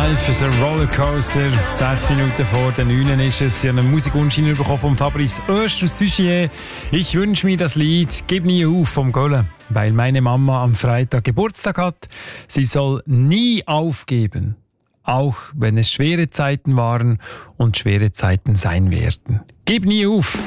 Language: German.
Life is a Rollercoaster. 6 Minuten vor der 9 ist es. Ich habe einen Musikwunsch bekommen von Fabrice Oesch aus Sugier. Ich wünsche mir das Lied «Gib nie auf» vom Gölle, weil meine Mama am Freitag Geburtstag hat. Sie soll nie aufgeben, auch wenn es schwere Zeiten waren und schwere Zeiten sein werden. Gib nie auf!